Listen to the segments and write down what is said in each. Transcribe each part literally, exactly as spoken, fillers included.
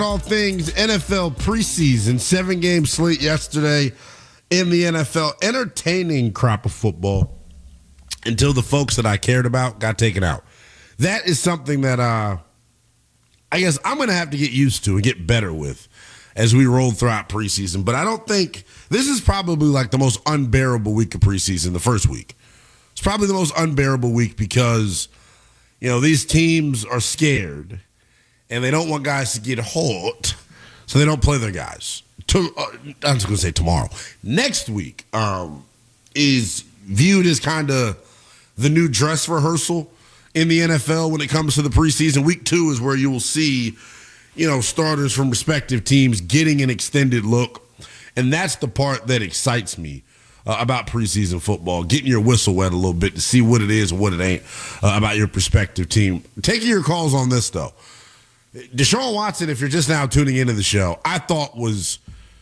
All things N F L preseason, seven-game slate yesterday in the N F L. Entertaining crop of football until the folks that I cared about got taken out. That is something that uh, I guess I'm going to have to get used to and get better with as we roll throughout preseason. But I don't think this is probably like the most unbearable week of preseason, the first week. It's probably the most unbearable week because, you know, these teams are scared and they don't want guys to get hurt, so they don't play their guys. To, uh, I was going to say tomorrow. Next week um, is viewed as kind of the new dress rehearsal in the N F L when it comes to the preseason. Week two is where you will see, you know, starters from respective teams getting an extended look, and that's the part that excites me uh, about preseason football, getting your whistle wet a little bit to see what it is and what it ain't uh, about your prospective team. Taking your calls on this, though. Deshaun Watson, if you're just now tuning into the show, I thought was,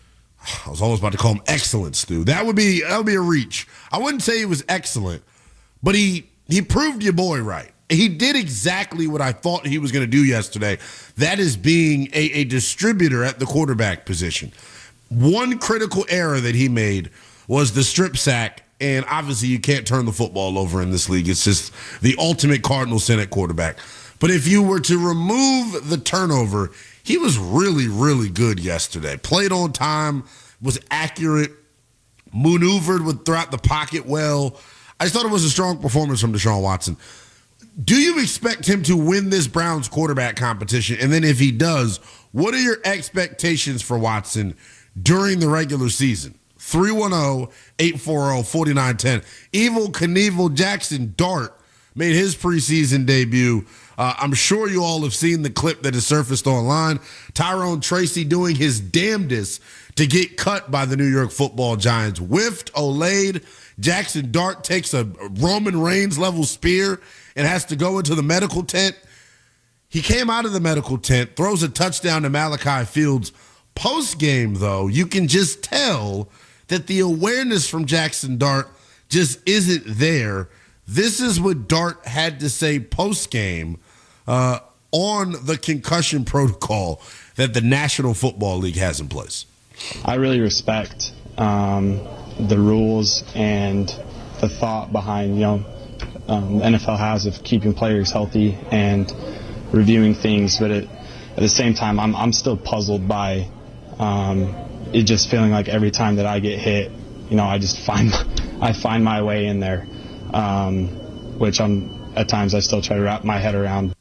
I was almost about to call him excellent, Stu. That would be that would be a reach. I wouldn't say he was excellent, but he he proved your boy right. He did exactly what I thought he was going to do yesterday. That is being a, a distributor at the quarterback position. One critical error that he made was the strip sack, and obviously you can't turn the football over in this league. It's just the ultimate cardinal sin at quarterback. But if you were to remove the turnover, he was really, really good yesterday. Played on time, was accurate, maneuvered with throughout the pocket well. I just thought it was a strong performance from Deshaun Watson. Do you expect him to win this Browns quarterback competition? And then if he does, what are your expectations for Watson during the regular season? three one zero, eight four zero, four nine one zero. Evil Knievel Jackson Dart made his preseason debut. Uh, I'm sure you all have seen the clip that has surfaced online. Tyrone Tracy doing his damnedest to get cut by the New York Football Giants. Whiffed, Olayed. Jackson Dart takes a Roman Reigns level spear and has to go into the medical tent. He came out of the medical tent, throws a touchdown to Malachi Fields. Post-game, though, you can just tell that the awareness from Jackson Dart just isn't there. This is what Dart had to say post-game uh, on the concussion protocol that the National Football League has in place. I really respect um, the rules and the thought behind, you know, um, the N F L has of keeping players healthy and reviewing things, but it, at the same time, I'm I'm still puzzled by um, it just feeling like every time that I get hit, you know, I just find I find my way in there, um, which I'm at times I still try to wrap my head around.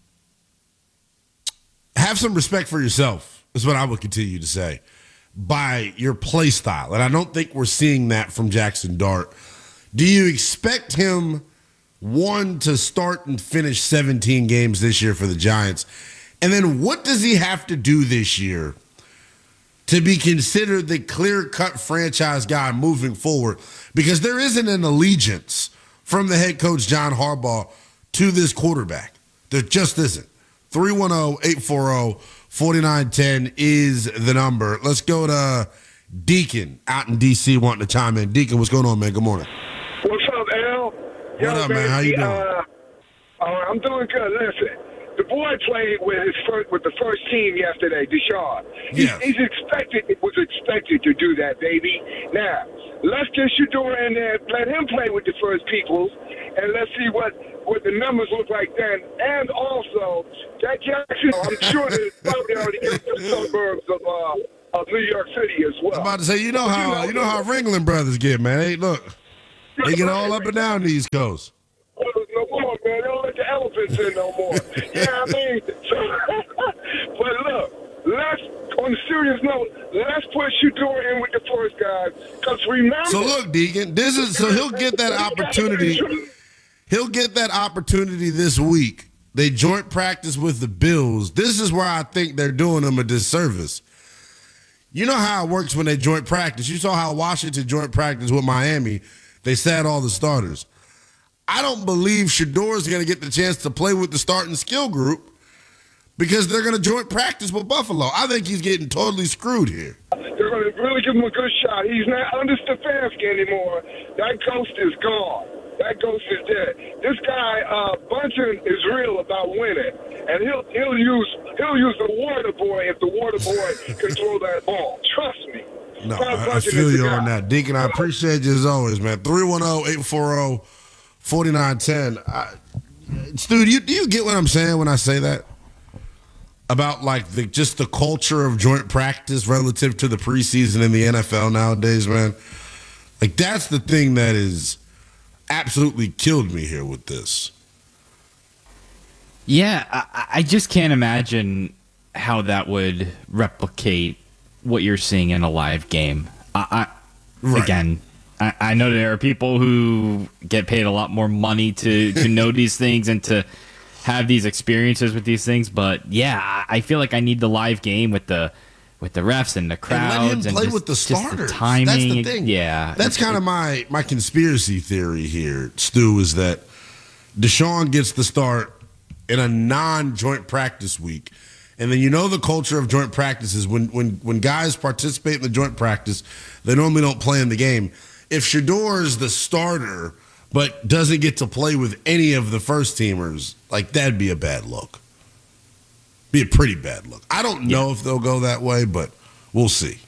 Have some respect for yourself is what I would continue to say by your play style, and I don't think we're seeing that from Jackson Dart. Do you expect him, one, to start and finish seventeen games this year for the Giants? And then what does he have to do this year to be considered the clear-cut franchise guy moving forward? Because there isn't an allegiance from the head coach, John Harbaugh, to this quarterback. There just isn't. three one zero, eight four zero, four nine one zero is the number. Let's go to Deacon out in D C wanting to chime in. Deacon, what's going on, man? Good morning. What's up, Al? What Yo, up, man? man? How you doing? Uh, uh, I'm doing good. Listen, the boy played with his first, with the first team yesterday, Deshaun. He, yes. He's expected, it was expected to do that, baby. Now, let's get Shedeur in there, let him play with the first peoples, and let's see what, what the numbers look like then. And also, Jack Jackson, I'm sure that it's probably already in the suburbs of uh, of New York City as well. I'm about to say, you know how you know how Ringling brothers get, man. Hey, look, they get all up and down the East Coast. No more, man. They don't let the elephants in no more. Yeah, I mean, so, but look, let's, on a serious note, let's put Shedeur in with the first guys. Because remember. So look, Deacon, this is so he'll get that opportunity. He'll get that opportunity this week. They joint practice with the Bills. This is where I think they're doing them a disservice. You know how it works when they joint practice. You saw how Washington joint practice with Miami. They sat all the starters. I don't believe Shedeur is going to get the chance to play with the starting skill group because they're going to joint practice with Buffalo. I think he's getting totally screwed here. They're going to really give him a good shot. He's not under Stefanski anymore. That ghost is gone. That ghost is dead. This guy uh, Bunchen is real about winning, and he'll he'll use he'll use the water boy if the water boy can throw that ball. Trust me. No, I, I feel you on that, Deacon. I appreciate you as always, man. three one zero, eight four zero, four nine one zero. Stu, do you, do you get what I'm saying when I say that? About, like, the just the culture of joint practice relative to the preseason in the N F L nowadays, man? Like, that's the thing that is absolutely killed me here with this. Yeah, I, I just can't imagine how that would replicate what you're seeing in a live game. I, I right. Again, I, I know there are people who get paid a lot more money to, to know these things and to have these experiences with these things, but yeah, I feel like I need the live game with the with the refs and the crowds and let him and play just, with the starters. Just the timing. That's the thing. Yeah, that's kind of my my conspiracy theory here, Stu, is that Deshaun gets the start in a non-joint practice week. And then you know the culture of joint practices, when when when guys participate in the joint practice, they normally don't play in the game. If Shedeur is the starter but doesn't get to play with any of the first teamers, like, that'd be a bad look. Be a pretty bad look. I don't know yeah. if they'll go that way, but we'll see.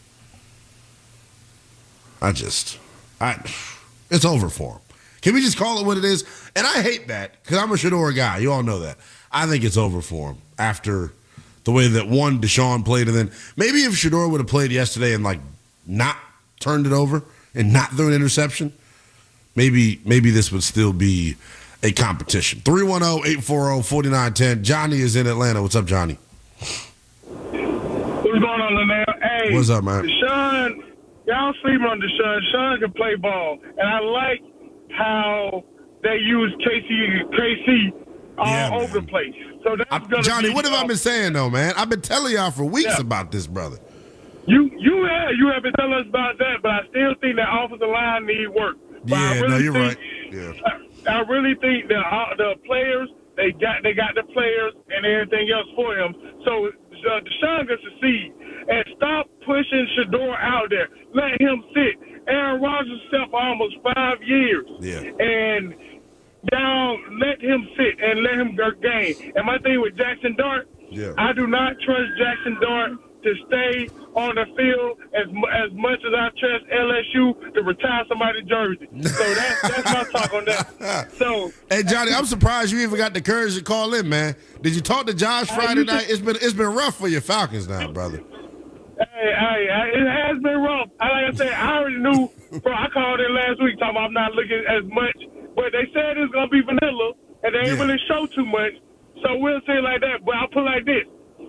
I just, I, it's over for him. Can we just call it what it is? And I hate that because I'm a Shedeur guy. You all know that. I think it's over for him after the way that, one, Deshaun played, and then maybe if Shedeur would have played yesterday and, like, not turned it over and not threw an interception, maybe maybe this would still be a competition. three one zero, eight four zero, four nine one zero. Johnny is in Atlanta. What's up, Johnny? What's going on, man? Hey, what's up, man? Deshaun, y'all sleeping on Deshaun. Deshaun can play ball, and I like how they use K C K C all yeah, over the place. So that's gonna Johnny, be, what have uh, I been saying, though, man? I've been telling y'all for weeks yeah. about this, brother. You you have you have been telling us about that, but I still think that offensive line need work. But yeah, I really no, you're think, right. Yeah. I, I really think that uh, the players they got they got the players and everything else for him. So uh, Deshaun gets to see and stop pushing Shedeur out there. Let him sit. Aaron Rodgers sat for almost five years. Yeah. And now let him sit and let him go game. And my thing with Jackson Dart, yeah. I do not trust Jackson Dart to stay on the field as as much as I trust L S U to retire somebody's jersey. So that's that's my talk on that. So, hey Johnny, I'm surprised you even got the courage to call in, man. Did you talk to Josh Friday night? It's been it's been rough for your Falcons now, brother. Hey, hey, it has been rough. Like I said, I already knew. Bro, I called in last week talking about I'm not looking as much, but they said it's gonna be vanilla, and they ain't Yeah. really show too much. So we'll say it like that. But I'll put it like this.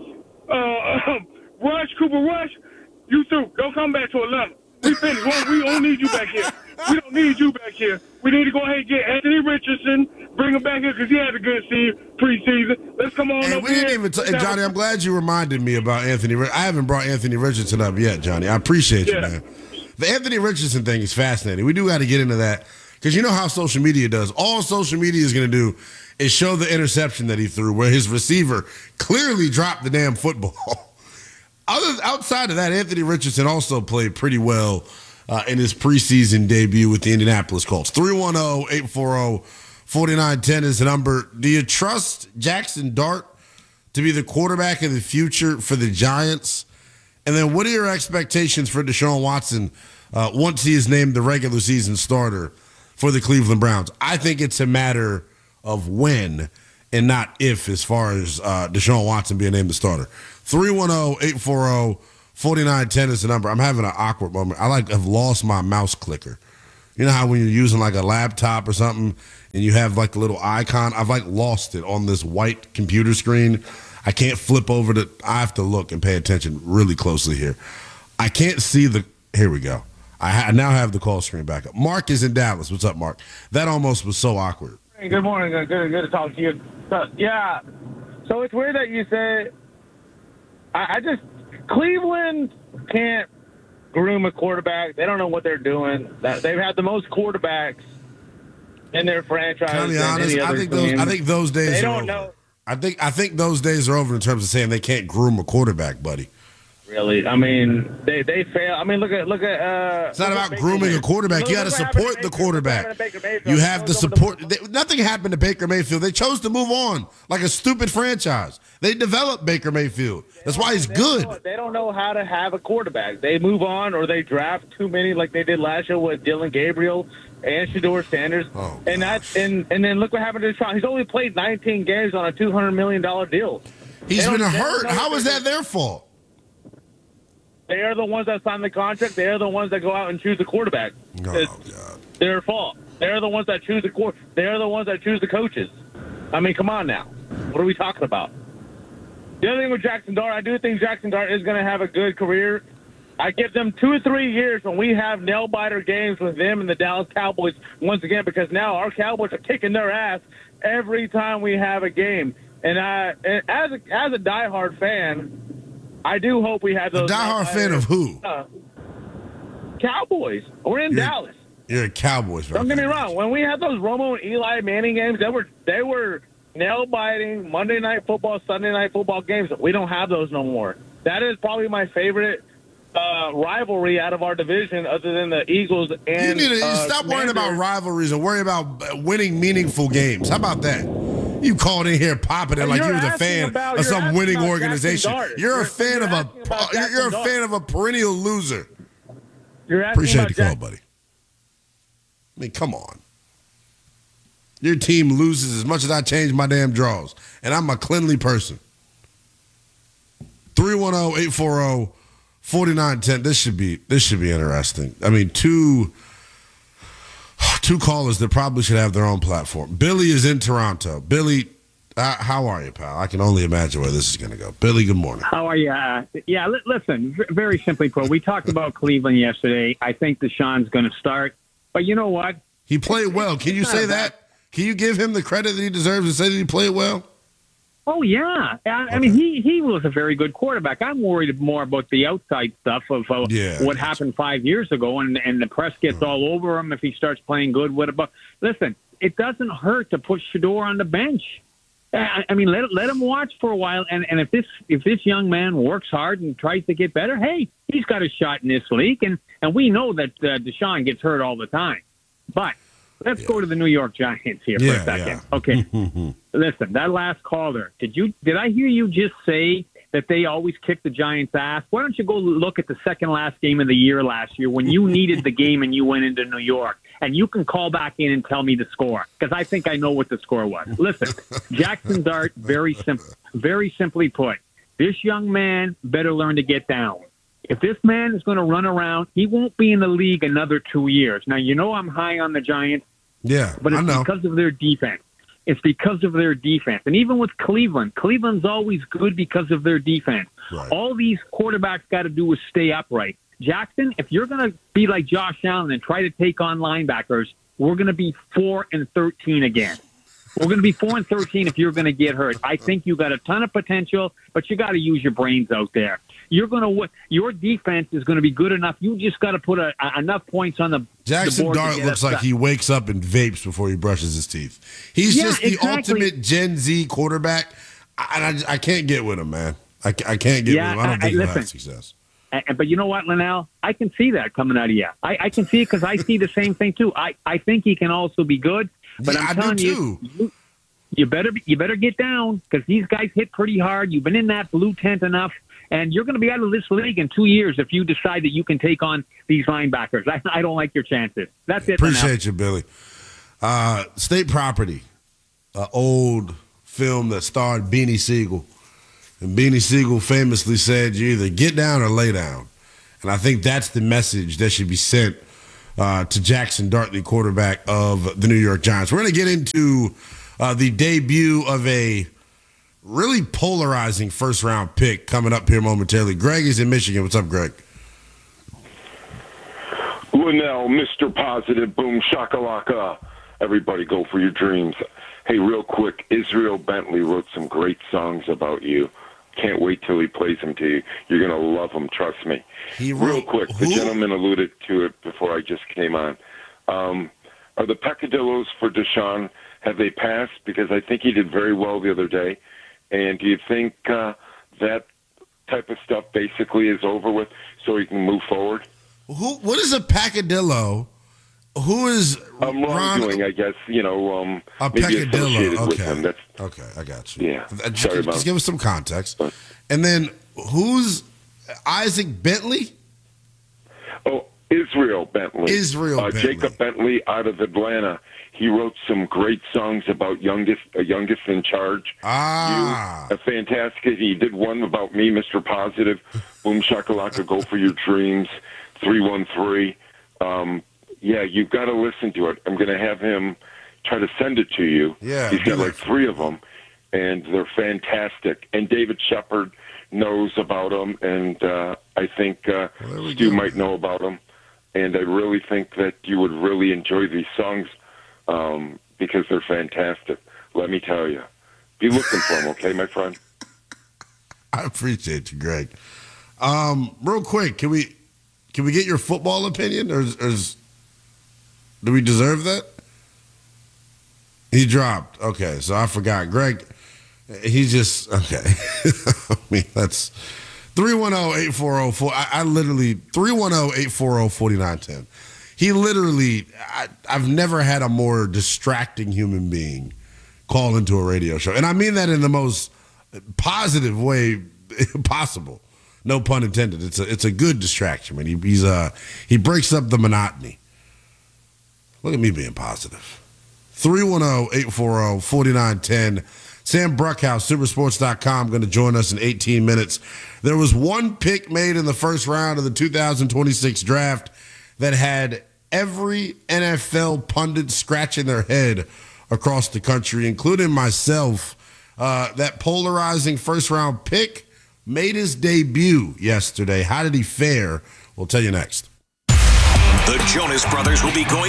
Uh, Rush, Cooper Rush, you through. Don't come back to Atlanta. We finished. We, we don't need you back here. We don't need you back here. We need to go ahead and get Anthony Richardson, bring him back here because he had a good season, preseason. Let's come on And up we didn't here. even t- and Johnny, I'm glad you reminded me about Anthony. I haven't brought Anthony Richardson up yet, Johnny. I appreciate you, Yeah. man. The Anthony Richardson thing is fascinating. We do got to get into that because you know how social media does. All social media is going to do is show the interception that he threw where his receiver clearly dropped the damn football. Other outside of that, Anthony Richardson also played pretty well uh, in his preseason debut with the Indianapolis Colts. three one zero, eight four zero, four nine one zero is the number. Do you trust Jackson Dart to be the quarterback of the future for the Giants? And then what are your expectations for Deshaun Watson uh, once he is named the regular season starter for the Cleveland Browns? I think it's a matter of when and not if as far as uh, Deshaun Watson being named the starter. three one zero, eight four zero, four nine one zero is the number. I'm having an awkward moment. I like have lost my mouse clicker. You know how when you're using like a laptop or something and you have like a little icon? I've like lost it on this white computer screen. I can't flip over to, I have to look and pay attention really closely here. I can't see the, here we go. I, ha, I now have the call screen back up. Mark is in Dallas. What's up, Mark? That almost was so awkward. Hey, good morning. Good, good to talk to you. So, yeah, so it's weird that you said, I, I just, Cleveland can't groom a quarterback. They don't know what they're doing. That They've had the most quarterbacks in their franchise. Can I be than honest? any I other think those, team. I think those days They are don't over. know. I think I think those days are over in terms of saying they can't groom a quarterback, buddy. really. I mean, they they fail. I mean, look at look at. Uh, it's not about grooming a quarterback. You got to support the quarterback. You have to support. They, nothing happened to Baker Mayfield. They chose to move on like a stupid franchise. They developed Baker Mayfield. That's why he's good. They don't know how to have a quarterback. They move on or they draft too many like they did last year with Dylan Gabriel and Shedeur Sanders. Oh, and that and and then look what happened to Deshaun. He's only played nineteen games on a two hundred million dollars deal. He's been hurt. How is that their fault? They are the ones that sign the contract. They are the ones that go out and choose the quarterback. Oh, it's God. Their fault. They're the ones that choose the court. They're the ones that choose the coaches. I mean, come on now. What are we talking about? The other thing with Jackson Dart, I do think Jackson Dart is going to have a good career. I give them two or three years when we have nail-biter games with them and the Dallas Cowboys once again, because now our Cowboys are kicking their ass every time we have a game. And I, and as a, as a diehard fan, I do hope we have those. A diehard fan of who? Uh, Cowboys. We're in you're, Dallas. You're a Cowboys fan. Don't get me wrong. When we had those Romo and Eli Manning games, they were they were nail-biting Monday Night Football, Sunday Night Football games. We don't have those no more. That is probably my favorite uh, rivalry out of our division, other than the Eagles and. You need to uh, stop worrying Commanders. about rivalries and worry about winning meaningful games. How about that? You called in here popping it Well, like you you're was a asking fan about- of you're some asking winning about organization. Jackson Dart. You're a You're- fan you're of asking a about you're, you're a Jackson fan Dart. of a perennial loser. You're asking Appreciate about the call, Jack- buddy. I mean, come on. Your team loses as much as I change my damn draws, and I'm a cleanly person. three one zero, eight four zero, four nine one zero. This should be this should be interesting. I mean, two two callers that probably should have their own platform. Billy is in Toronto. Billy, uh, how are you, pal? I can only imagine where this is going to go. Billy, good morning. How are you? Uh, yeah, li- listen, v- very simply put, we talked about Cleveland yesterday. I think Deshaun's going to start. But you know what? He played well. Can you say that? Can you give him the credit that he deserves and say that he played well? Oh, yeah. I, I mean, he, he was a very good quarterback. I'm worried more about the outside stuff of uh, Yeah, what happened five years ago, and, and the press gets all over him if he starts playing good. What about? Listen, it doesn't hurt to put Shedeur on the bench. I, I mean, let let him watch for a while, and, and if this if this young man works hard and tries to get better, hey, he's got a shot in this league, and, and we know that uh, Deshaun gets hurt all the time. But let's Yeah. go to the New York Giants here for Yeah, a second. yeah. Okay. Listen, that last caller, did you did I hear you just say that they always kick the Giants' ass? Why don't you go look at the second last game of the year last year when you needed the game and you went into New York? And you can call back in and tell me the score, because I think I know what the score was. Listen, Jackson Dart, very simple, very simply put, this young man better learn to get down. If this man is going to run around, he won't be in the league another two years. Now, you know I'm high on the Giants, Yeah, but I it's know. because of their defense. It's because of their defense. And even with Cleveland, Cleveland's always good because of their defense. Right. All these quarterbacks got to do is stay upright. Jackson, if you're going to be like Josh Allen and try to take on linebackers, we're going to be four and thirteen again. We're going to be four and thirteen if you're going to get hurt. I think you got a ton of potential, but you got to use your brains out there. You're going to your defense is going to be good enough. You just got to put a, a, enough points on the Jackson the board to Dart get looks us like back. he wakes up and vapes before he brushes his teeth. He's Yeah, just the exactly. ultimate Gen Z quarterback, I- and I, I can't get with him, man. I, ca- I can't get Yeah, with him. I don't I- think he'll listen. have success. And, but you know what, Linnell? I can see that coming out of you. I, I can see it because I see the same thing too. I, I think he can also be good, but Yeah, I'm I do telling you, too. you, you better be- you better get down because these guys hit pretty hard. You've been in that blue tent enough, and you're going to be out of this league in two years if you decide that you can take on these linebackers. I, I don't like your chances. That's it. Linnell. Appreciate you, Billy. Uh, State Property, an old film that starred Beanie Siegel. And Beanie Siegel famously said, you either get down or lay down. And I think that's the message that should be sent uh, to Jackson Dart, the quarterback of the New York Giants. We're going to get into uh, the debut of a really polarizing first-round pick coming up here momentarily. Greg is in Michigan. What's up, Greg? Linnell, Mister Positive, boom shakalaka. Everybody go for your dreams. Hey, real quick, Israel Bentley wrote some great songs about you. Can't wait till he plays them to you. You're going to love them, trust me. He Real wrote- quick, the who? gentleman alluded to it before I just came on. Um, are the peccadillos for Deshaun, have they passed? Because I think he did very well the other day. And do you think uh, that type of stuff basically is over with, so he can move forward. Who? What is a peccadillo? Who is um, wrongdoing? Ron, I guess you know. Um, a maybe peccadillo. Okay. With him. That's, okay, I got you. Yeah. Just, Sorry about just give us some context. But, and then who's Isaac Bentley? Oh, Israel Bentley. Israel uh, Bentley. Jacob Bentley out of Atlanta. He wrote some great songs about youngest, uh, youngest in charge. Ah, you, a fantastic. He did one about me, Mister Positive. Boom shakalaka, go for your dreams. Three one three. Um, yeah, you've got to listen to it. I'm going to have him try to send it to you. Yeah, he's got like three of them, and they're fantastic. And David Shepard knows about them, and uh, I think uh, well, Stu go. might know about them. And I really think that you would really enjoy these songs. Um, because they're fantastic. Let me tell you. Be looking for them, okay, my friend? I appreciate you, Greg. Um, real quick, can we can we get your football opinion, or, is, or is, do we deserve that? He dropped. Okay, so I forgot. Greg, he just, okay. I mean, that's three one zero, eight four zero, four I, I literally, three one zero, eight four zero, four nine one zero. He literally, I, I've never had a more distracting human being call into a radio show. And I mean that in the most positive way possible. No pun intended. It's a it's a good distraction, man. He, he's uh he breaks up the monotony. Look at me being positive. three one zero, eight four zero, four nine one zero. Sam Bruckhouse, Supersports dot com, going to join us in eighteen minutes. There was one pick made in the first round of the two thousand twenty-six draft that had every N F L pundit scratching their head across the country, including myself. Uh, that polarizing first-round pick made his debut yesterday. How did he fare? We'll tell you next. The Jonas Brothers will be going